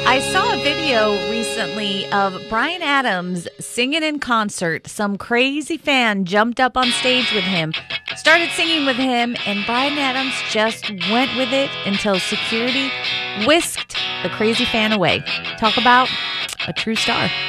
I saw a video recently of Bryan Adams singing in concert. Some crazy fan jumped up on stage with him, started singing with him, and Bryan Adams just went with it until security whisked the crazy fan away. Talk about a true star.